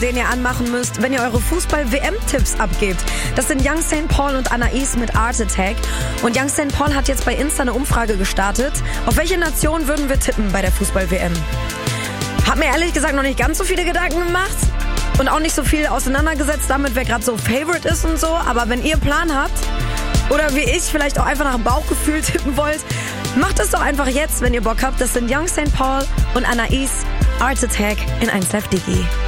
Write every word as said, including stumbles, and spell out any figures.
den ihr anmachen müsst, wenn ihr eure Fußball-W M-Tipps abgebt. Das sind Young Saint Paul und Anais mit Art Attack. Und Young Saint Paul hat jetzt bei Insta eine Umfrage gestartet. Auf welche Nation würden wir tippen bei der Fußball-W M? Hab mir ehrlich gesagt noch nicht ganz so viele Gedanken gemacht und auch nicht so viel auseinandergesetzt damit, wer gerade so Favorite ist und so. Aber wenn ihr einen Plan habt oder wie ich vielleicht auch einfach nach dem Bauchgefühl tippen wollt, macht es doch einfach jetzt, wenn ihr Bock habt. Das sind Young Saint Paul und Anais, Art Attack in eins Live Digi.